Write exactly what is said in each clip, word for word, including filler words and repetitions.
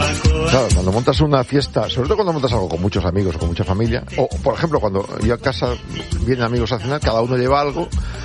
Claro, cuando montas una fiesta, sobre todo cuando montas algo con muchos amigos o con mucha familia, o por ejemplo cuando yo a casa vienen amigos a cenar, cada uno lleva algo,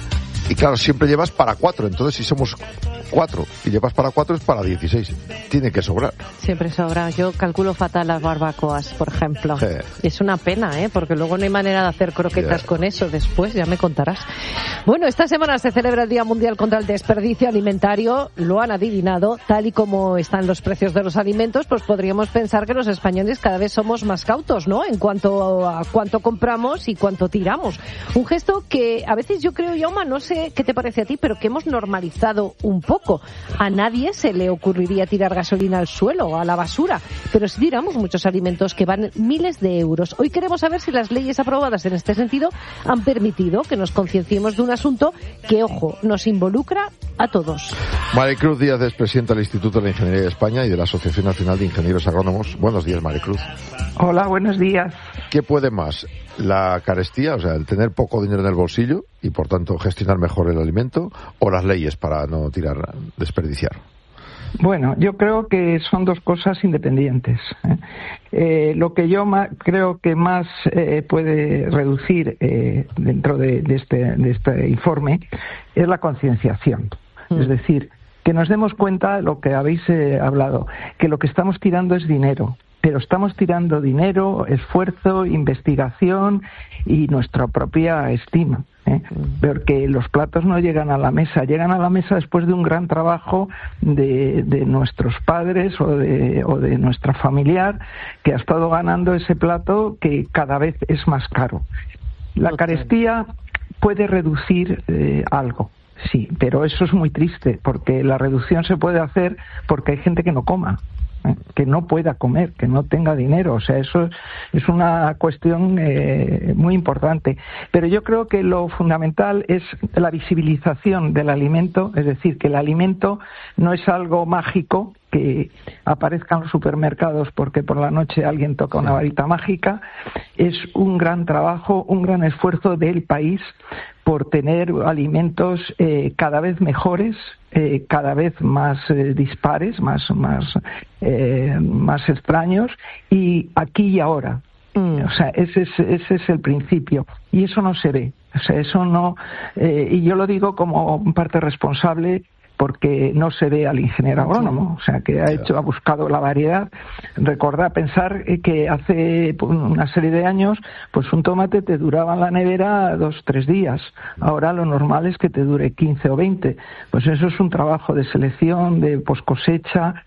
y claro, siempre llevas para cuatro, entonces si somos cuatro y llevas para cuatro es para dieciséis, tiene que sobrar. Siempre sobra, yo calculo fatal las barbacoas, por ejemplo. Sí. Es una pena, ¿eh? Porque luego no hay manera de hacer croquetas yeah. con eso después, ya me contarás. Bueno, esta semana se celebra el Día Mundial contra el Desperdicio Alimentario, lo han adivinado, tal y como están los precios de los alimentos, pues podríamos pensar que los españoles cada vez somos más cautos, ¿no? En cuanto a cuánto compramos y cuánto tiramos. Un gesto que a veces yo creo, Jaume, no sé qué te parece a ti, pero que hemos normalizado un poco. A nadie se le ocurriría tirar gasolina al suelo o a la basura, pero sí tiramos muchos alimentos que van miles de euros. Hoy queremos saber si las leyes aprobadas en este sentido han permitido que nos concienciemos de un asunto que, ojo, nos involucra a todos. Maricruz Díaz es presidenta del Instituto de la Ingeniería de España y de la Asociación Nacional de Ingenieros Agrónomos. Buenos días, Maricruz. Hola, buenos días. ¿Qué puede más? ¿La carestía, o sea, el tener poco dinero en el bolsillo y, por tanto, gestionar mejor el alimento, o las leyes para no tirar, desperdiciar? Bueno, yo creo que son dos cosas independientes. ¿eh? Eh, lo que yo ma- creo que más eh, puede reducir eh, dentro de, de, este, de este informe es la concienciación. Mm. Es decir, que nos demos cuenta de lo que habéis eh, hablado, que lo que estamos tirando es dinero. Pero estamos tirando dinero, esfuerzo, investigación y nuestra propia estima, ¿eh? Porque los platos no llegan a la mesa, llegan a la mesa después de un gran trabajo de, de nuestros padres o de, o de nuestra familiar que ha estado ganando ese plato que cada vez es más caro. La carestía puede reducir eh, algo. Sí, pero eso es muy triste, porque la reducción se puede hacer porque hay gente que no coma, ¿eh? que no pueda comer, que no tenga dinero. O sea, eso es una cuestión eh, muy importante. Pero yo creo que lo fundamental es la visibilización del alimento, es decir, que el alimento no es algo mágico que aparezca en los supermercados porque por la noche alguien toca una varita mágica. Es un gran trabajo, un gran esfuerzo del país por tener alimentos eh, cada vez mejores, eh, cada vez más eh, dispares, más más eh, más extraños, y aquí y ahora. Mm. O sea, ese es, ese es el principio, y eso no se ve. O sea, eso no, eh, y yo lo digo como parte responsable, porque no se ve al ingeniero agrónomo, o sea, que ha hecho, ha buscado la variedad. Recordad, pensar que hace una serie de años, pues un tomate te duraba en la nevera dos, tres días. Ahora lo normal es que te dure quince o veinte. Pues eso es un trabajo de selección, de poscosecha,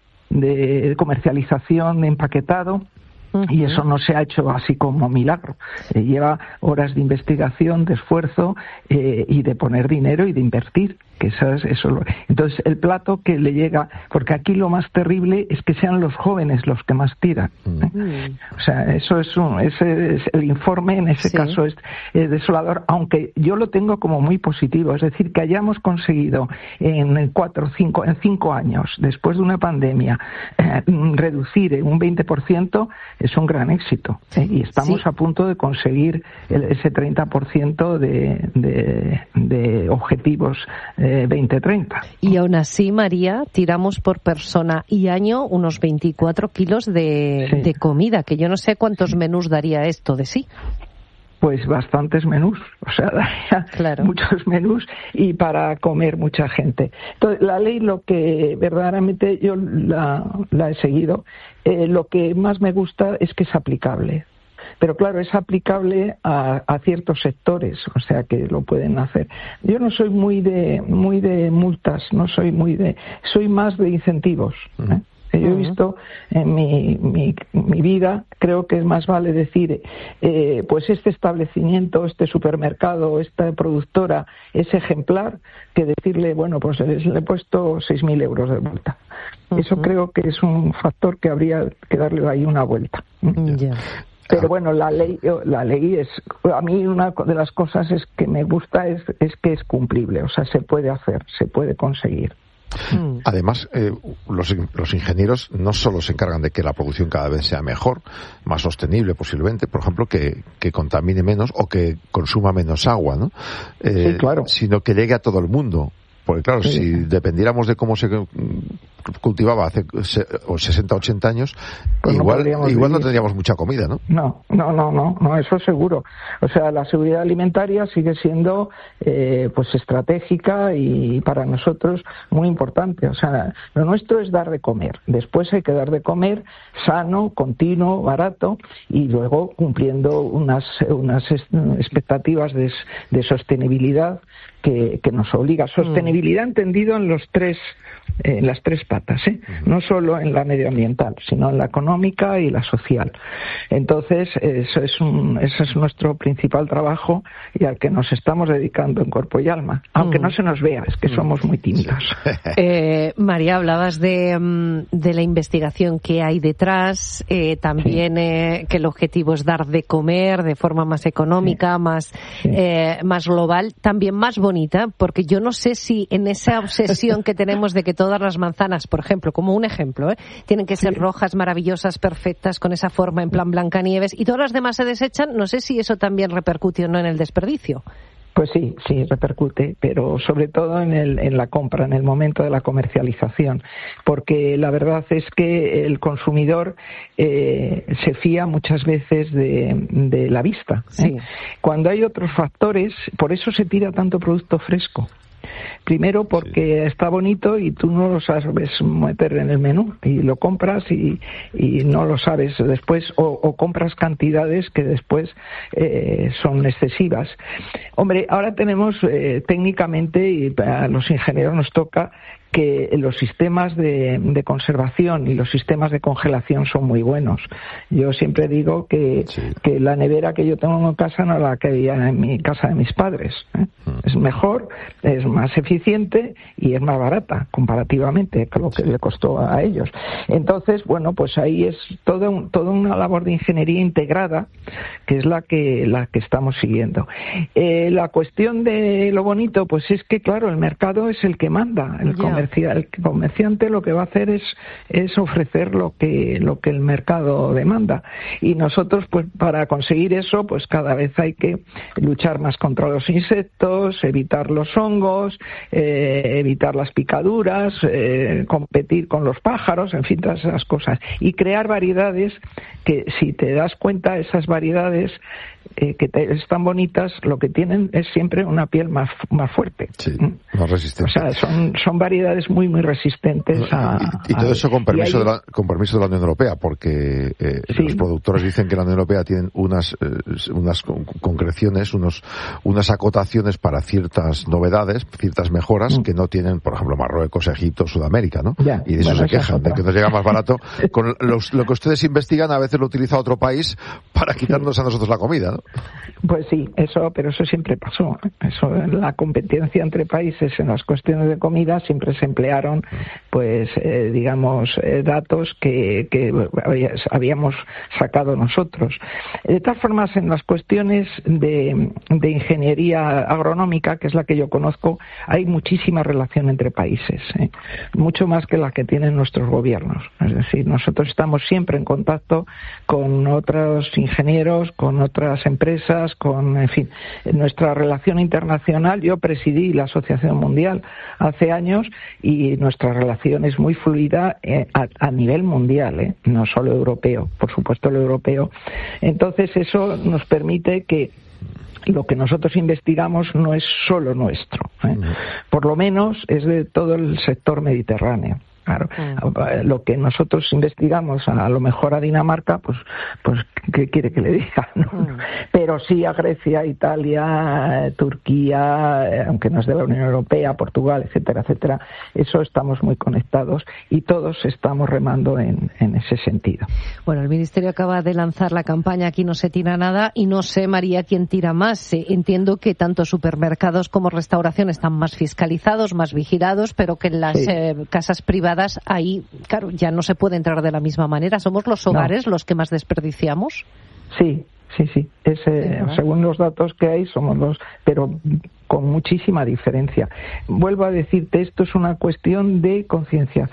de comercialización, de empaquetado. Y eso no se ha hecho así como milagro. Eh, lleva horas de investigación, de esfuerzo eh, y de poner dinero y de invertir. Que eso es, eso lo... Entonces, el plato que le llega, porque aquí lo más terrible es que sean los jóvenes los que más tiran. ¿eh? Mm. O sea, eso es un, ese es el informe en ese sí. caso es, es desolador, aunque yo lo tengo como muy positivo. Es decir, que hayamos conseguido en cuatro, cinco, en cinco años, después de una pandemia, eh, reducir un veinte por ciento es un gran éxito. ¿eh? Y estamos sí. a punto de conseguir el, ese treinta por ciento de, de, de objetivos eh, veinte treinta. Y aún así, María, tiramos por persona y año unos veinticuatro kilos de, sí. de comida, que yo no sé cuántos menús daría esto de sí. Pues bastantes menús, o sea, daría claro. muchos menús y para comer mucha gente. Entonces, la ley, lo que verdaderamente yo la, la he seguido, eh, lo que más me gusta es que es aplicable. Pero claro, es aplicable a, a ciertos sectores, o sea que lo pueden hacer. Yo no soy muy de muy de multas, no soy muy de, soy más de incentivos. ¿eh? Yo he visto en mi, mi, mi vida, creo que es más vale decir, eh, pues este establecimiento, este supermercado, esta productora es ejemplar, que decirle, bueno, pues le he puesto seis mil euros de vuelta. Uh-huh. Eso creo que es un factor que habría que darle ahí una vuelta. Yeah. Pero bueno, la ley, la ley es, a mí una de las cosas es que me gusta es, es que es cumplible, o sea, se puede hacer, se puede conseguir. Además, eh, los, los ingenieros no solo se encargan de que la producción cada vez sea mejor, más sostenible posiblemente, por ejemplo, que, que contamine menos o que consuma menos agua, ¿no? Eh, sí, claro. Sino que llegue a todo el mundo. porque claro, sí. si dependiéramos de cómo se cultivaba hace sesenta, ochenta años, pues igual no igual no tendríamos mucha comida, ¿no? No, no, no, no, no, eso seguro. O sea, la seguridad alimentaria sigue siendo eh, pues estratégica y para nosotros muy importante. O sea, lo nuestro es dar de comer. Después hay que dar de comer sano, continuo, barato y luego cumpliendo unas unas expectativas de, de sostenibilidad que, que nos obliga. Sostenibilidad mm. entendido en los tres en las tres patas, ¿eh? No solo en la medioambiental, sino en la económica y la social. Entonces, eso es un, ese es nuestro principal trabajo y al que nos estamos dedicando en cuerpo y alma, aunque mm. no se nos vea, es que somos muy tímidos. eh, María, hablabas de, de la investigación que hay detrás, eh, también sí. eh, que el objetivo es dar de comer de forma más económica, sí. más, sí. Eh, más global, también más bonita, porque yo no sé si en esa obsesión que tenemos de que todas las manzanas, por ejemplo, como un ejemplo, ¿eh? tienen que ser sí. rojas, maravillosas, perfectas, con esa forma en plan Blancanieves, y todas las demás se desechan, no sé si eso también repercute o no en el desperdicio. Pues sí, sí, repercute, pero sobre todo en, el, en la compra, en el momento de la comercialización, porque la verdad es que el consumidor eh, se fía muchas veces de, de la vista. ¿eh? Sí. Cuando hay otros factores, por eso se tira tanto producto fresco. Primero porque sí. está bonito y tú no lo sabes meter en el menú y lo compras y, y no lo sabes después o, o compras cantidades que después eh, son excesivas. Hombre, ahora tenemos eh, técnicamente y a los ingenieros nos toca que los sistemas de, de conservación y los sistemas de congelación son muy buenos. Yo siempre digo que, sí. que la nevera que yo tengo en casa no es la que había en mi casa de mis padres. ¿eh? Mm. Es mejor, es más eficiente y es más barata comparativamente con lo que le costó a ellos. Entonces, bueno, pues ahí es todo un, toda una labor de ingeniería integrada que es la que la que estamos siguiendo. Eh, la cuestión de lo bonito, pues es que, claro, el mercado es el que manda. El yeah. El comerciante lo que va a hacer es, es ofrecer lo que, lo que el mercado demanda. Y nosotros, pues para conseguir eso, pues cada vez hay que luchar más contra los insectos, evitar los hongos, eh, evitar las picaduras, eh, competir con los pájaros, en fin, todas esas cosas. Y crear variedades que, si te das cuenta, esas variedades eh, que te, están bonitas, lo que tienen es siempre una piel más, más fuerte. Sí, más resistente. O sea, son, son variedades muy muy resistentes a, y, y todo eso con permiso ahí, de la con permiso de la Unión Europea, porque eh, sí. los productores dicen que la Unión Europea tiene unas eh, unas concreciones, unos unas acotaciones para ciertas novedades, ciertas mejoras mm. que no tienen, por ejemplo, Marruecos, Egipto, Sudamérica, ¿no? Ya, y de eso bueno, se quejan, de que nos llega más barato. Con los, lo que ustedes investigan a veces lo utiliza otro país para quitarnos a nosotros la comida, ¿no? Pues sí, eso, pero eso siempre pasó. Eso, la competencia entre países en las cuestiones de comida siempre se emplearon, pues, eh, digamos, eh, datos que, que habíamos sacado nosotros. De todas formas, en las cuestiones de, de ingeniería agronómica, que es la que yo conozco, hay muchísima relación entre países, ¿eh? mucho más que la que tienen nuestros gobiernos. Es decir, nosotros estamos siempre en contacto con otros ingenieros, con otras empresas, con, en fin, nuestra relación internacional. Yo presidí la Asociación Mundial hace años y nuestra relación es muy fluida eh, a, a nivel mundial, ¿eh? no solo europeo, por supuesto lo europeo. Entonces eso nos permite que lo que nosotros investigamos no es solo nuestro, ¿eh? por lo menos es de todo el sector mediterráneo. Claro, mm. lo que nosotros investigamos a lo mejor a Dinamarca, pues, pues ¿qué quiere que le diga? ¿no? Mm. Pero sí a Grecia, Italia, Turquía, aunque no es de la Unión Europea, Portugal, etcétera, etcétera. Eso estamos muy conectados y todos estamos remando en, en ese sentido. Bueno, el Ministerio acaba de lanzar la campaña Aquí no se tira nada y no sé, María, quién tira más. Entiendo que tanto supermercados como restauración están más fiscalizados, más vigilados, pero que en las sí. eh, casas privadas ahí, claro, ya no se puede entrar de la misma manera. ¿Somos los hogares no. los que más desperdiciamos? Sí, sí, sí. Es, eh, sí, según los datos que hay, somos los, pero con muchísima diferencia. Vuelvo a decirte, esto es una cuestión de concienciación.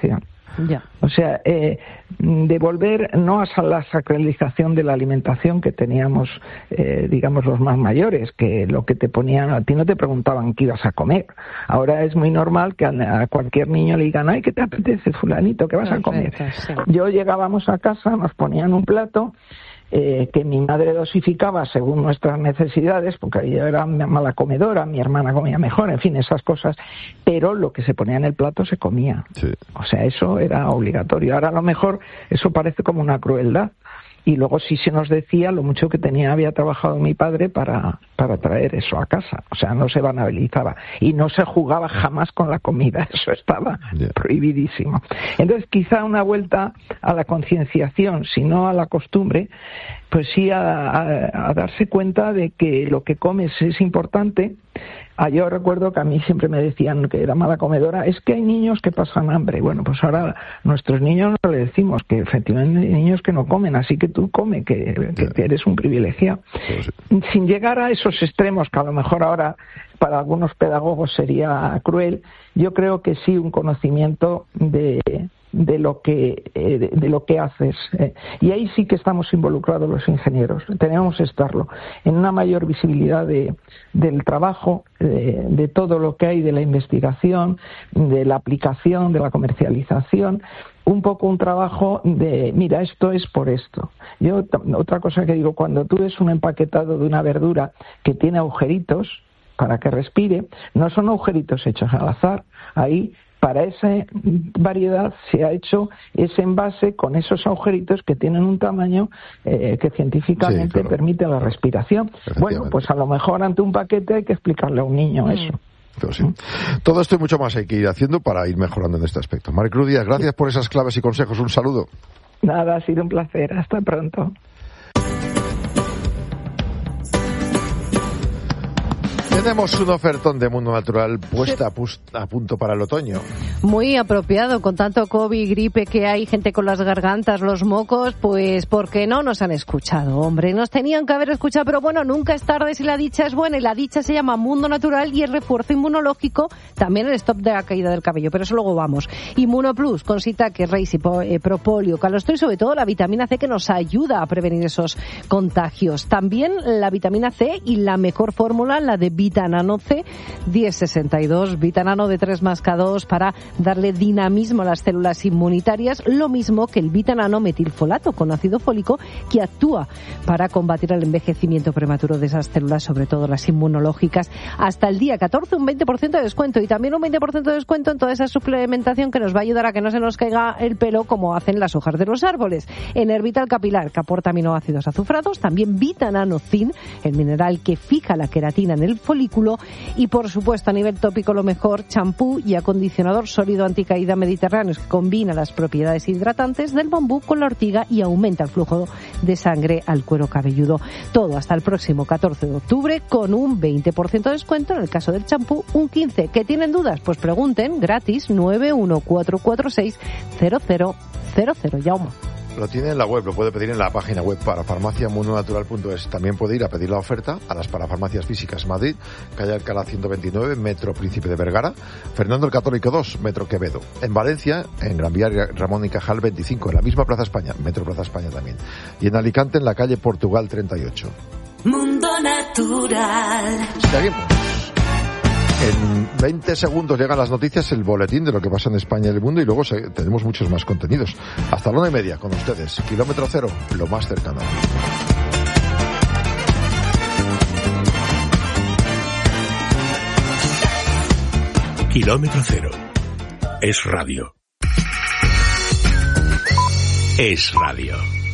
Ya. O sea, eh, de volver no a la sacralización de la alimentación que teníamos, eh, digamos, los más mayores, que lo que te ponían, a ti no te preguntaban qué ibas a comer. Ahora es muy normal que a, a cualquier niño le digan, ay, ¿qué te apetece, fulanito? ¿Qué vas Perfecto, a comer? sí. Yo llegábamos a casa, nos ponían un plato, Eh, que mi madre dosificaba según nuestras necesidades, porque yo era mala comedora, mi hermana comía mejor, en fin, esas cosas, pero lo que se ponía en el plato se comía. Sí. O sea, eso era obligatorio. Ahora a lo mejor eso parece como una crueldad. Y luego sí se nos decía lo mucho que tenía, había trabajado mi padre para, para traer eso a casa. O sea, no se banalizaba. Y no se jugaba jamás con la comida. Eso estaba yeah. prohibidísimo. Entonces, quizá una vuelta a la concienciación, si no a la costumbre, pues sí a, a, a darse cuenta de que lo que comes es importante. Ah, yo recuerdo que a mí siempre me decían que era mala comedora, es que hay niños que pasan hambre. Bueno, pues ahora nuestros niños no le decimos que efectivamente hay niños que no comen, así que tú come, que, que, que eres un privilegiado. Sí. Sin llegar a esos extremos, que a lo mejor ahora para algunos pedagogos sería cruel, yo creo que sí un conocimiento de... de lo que eh, de, de lo que haces eh. y ahí sí que estamos involucrados los ingenieros, tenemos que estarlo en una mayor visibilidad de, del trabajo, de, de todo lo que hay, de la investigación, de la aplicación, de la comercialización, un poco un trabajo de, mira, esto es por esto. Yo otra cosa que digo, cuando tú ves un empaquetado de una verdura que tiene agujeritos para que respire, no son agujeritos hechos al azar, ahí para esa variedad se ha hecho ese envase con esos agujeritos que tienen un tamaño eh, que científicamente sí, claro. permite la respiración. Bueno, pues a lo mejor ante un paquete hay que explicarle a un niño mm. eso. Pero sí. Todo esto y mucho más hay que ir haciendo para ir mejorando en este aspecto. Maricruz Díaz, gracias por esas claves y consejos. Un saludo. Nada, ha sido un placer. Hasta pronto. Tenemos un ofertón de Mundo Natural puesta a punto para el otoño. Muy apropiado, con tanto COVID, gripe que hay, gente con las gargantas, los mocos, pues ¿por qué no nos han escuchado? Hombre, nos tenían que haber escuchado, pero bueno, nunca es tarde si la dicha es buena, y la dicha se llama Mundo Natural y el refuerzo inmunológico, también el stop de la caída del cabello, pero eso luego vamos. Inmunoplus, con Sitaque, Reishi, eh, Propóleo, Calostro y sobre todo la vitamina C que nos ayuda a prevenir esos contagios. También la vitamina C y la mejor fórmula, la de Vitanano C, diez sesenta y dos, Vitanano de tres más K dos para darle dinamismo a las células inmunitarias, lo mismo que el Vitanano metilfolato con ácido fólico que actúa para combatir el envejecimiento prematuro de esas células, sobre todo las inmunológicas. Hasta el día catorce un veinte por ciento de descuento y también un veinte por ciento de descuento en toda esa suplementación que nos va a ayudar a que no se nos caiga el pelo como hacen las hojas de los árboles. En Hervital Capilar, que aporta aminoácidos azufrados, también Vitanano Zinc, el mineral que fija la queratina en el folículo, y por supuesto a nivel tópico lo mejor, champú y acondicionador sólido anticaída mediterráneos que combina las propiedades hidratantes del bambú con la ortiga y aumenta el flujo de sangre al cuero cabelludo. Todo hasta el próximo catorce de octubre con un veinte por ciento de descuento, en el caso del champú un quince por ciento. ¿Qué tienen dudas? Pues pregunten gratis nueve uno cuatro cuatro seis cero cero cero cero. Jaume. Lo tiene en la web, lo puede pedir en la página web para farmacia mundo natural punto es. También puede ir a pedir la oferta a las parafarmacias físicas Madrid, calle Alcalá ciento veintinueve, Metro Príncipe de Vergara, Fernando el Católico dos, Metro Quevedo. En Valencia, en Gran Vía Ramón y Cajal veinticinco, en la misma Plaza España, Metro Plaza España también. Y en Alicante, en la calle Portugal treinta y ocho. Mundo Natural. Seguimos. En veinte segundos llegan las noticias, el boletín de lo que pasa en España y el mundo, y luego se, tenemos muchos más contenidos. Hasta la una y media con ustedes. Kilómetro cero, lo más cercano. Kilómetro cero. Es radio. Es radio.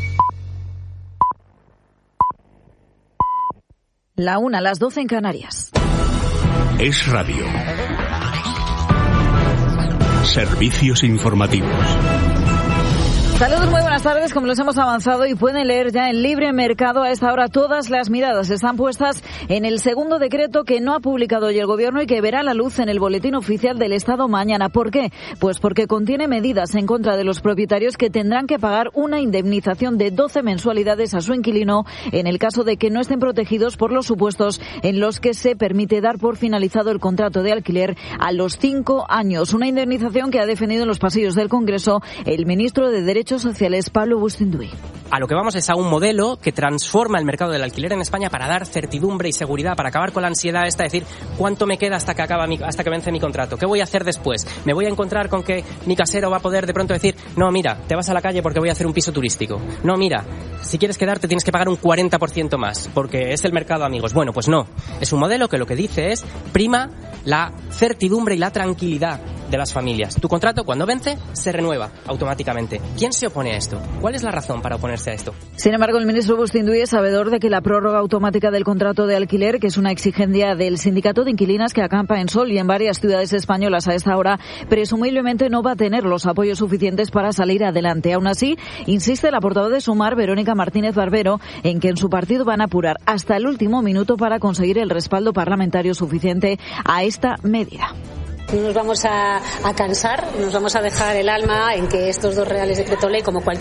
La una, las doce en Canarias. Es radio. Servicios informativos. Saludos, muy buenas tardes. Como les hemos avanzado y pueden leer ya en Libre Mercado, a esta hora todas las miradas están puestas en el segundo decreto que no ha publicado hoy el Gobierno y que verá la luz en el Boletín Oficial del Estado mañana. ¿Por qué? Pues porque contiene medidas en contra de los propietarios que tendrán que pagar una indemnización de doce mensualidades a su inquilino en el caso de que no estén protegidos por los supuestos en los que se permite dar por finalizado el contrato de alquiler a los cinco años. Una indemnización que ha defendido en los pasillos del Congreso el ministro de Derechos Sociales, Pablo Bustinduy. A lo que vamos es a un modelo que transforma el mercado del alquiler en España para dar certidumbre y seguridad, para acabar con la ansiedad esta, decir, ¿cuánto me queda hasta que acaba mi, hasta que vence mi contrato? ¿Qué voy a hacer después? ¿Me voy a encontrar con que mi casero va a poder de pronto decir, no, mira, te vas a la calle porque voy a hacer un piso turístico? No, mira, si quieres quedarte tienes que pagar un cuarenta por ciento más, porque es el mercado, amigos. Bueno, pues no. Es un modelo que lo que dice es, prima la certidumbre y la tranquilidad de las familias. Tu contrato, cuando vence, se renueva automáticamente. ¿Quién se opone a esto? ¿Cuál es la razón para oponerse a esto? Sin embargo, el ministro Bustinduy es sabedor de que la prórroga automática del contrato de alquiler, que es una exigencia del sindicato de inquilinas que acampa en Sol y en varias ciudades españolas a esta hora, presumiblemente no va a tener los apoyos suficientes para salir adelante. Aún así, insiste la portavoz de Sumar, Verónica Martínez Barbero, en que en su partido van a apurar hasta el último minuto para conseguir el respaldo parlamentario suficiente a esta medida. No nos vamos a, a cansar, nos vamos a dejar el alma en que estos dos reales decreto ley, como cualquier